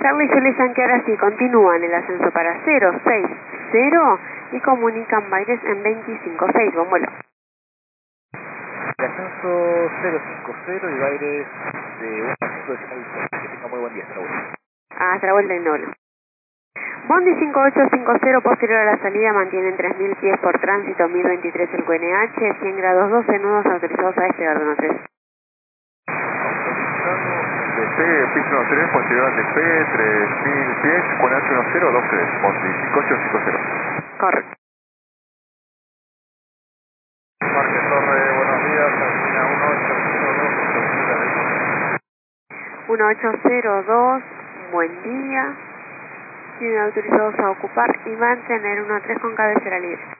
Charlie Julie Yankee, ahora sí, continúan el ascenso para 060 y comunican Baires en 25-6, buen vuelo. El ascenso 050 y Baires de 1 minuto de final. Que tenga muy buen día, hasta luego. Hasta la vuelta en doble. Bondi 5850 posterior a la salida mantienen 3000 pies por tránsito, 1023 el QNH, 100 grados 12 nudos autorizados a despegar de 13. DP, piso 13, posterior al DP, 3000 pies, QNH 1023, Bondi 5850. Correcto. Marque Torre, buenos días, Argentina 1802, buen día. Tienen autorizados a ocupar y mantener 13 con cabecera libre.